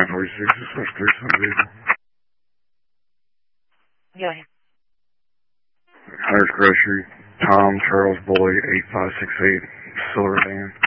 946 is slash 37 vehicle. Go ahead. Hires Grocery, Tom Charles Boyd, 8568, silver van.